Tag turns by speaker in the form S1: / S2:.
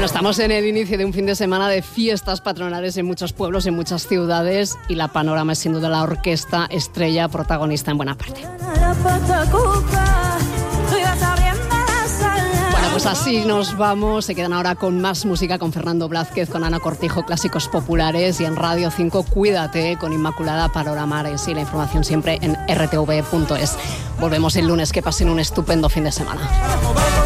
S1: Estamos en el inicio de un fin de semana de fiestas patronales en muchos pueblos, en muchas ciudades, y la Panorama es sin duda la orquesta estrella protagonista en buena parte. Bueno, pues así nos vamos. Se quedan ahora con más música, con Fernando Blázquez, con Ana Cortijo, clásicos populares, y en Radio 5 Cuídate con Inmaculada Palomares, y la información siempre en rtv.es. Volvemos el lunes. Que pasen un estupendo fin de semana.